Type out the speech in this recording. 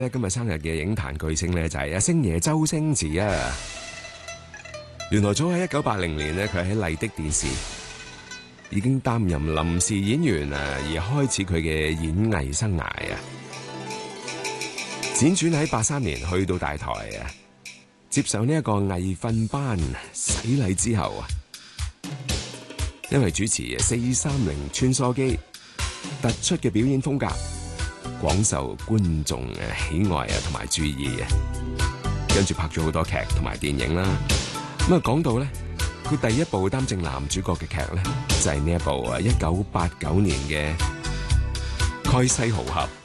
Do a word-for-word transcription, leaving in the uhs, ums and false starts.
今日生日嘅影壇巨星咧就係阿星爺周星馳啊！原來早喺一九八零年咧，佢喺麗的電視已經擔任臨時演員啊，而開始佢嘅演藝生涯啊。輾轉喺八三年去到大台啊，接受呢一個藝訓班洗禮之後啊，因為主持四三零穿梭機突出嘅表演風格，廣受觀眾嘅喜愛啊，同埋注意啊，跟住拍咗好多劇同埋電影啦。咁啊，講到咧，佢第一部擔正男主角嘅劇咧，就係呢一部啊，一九八九年嘅《蓋世豪俠》。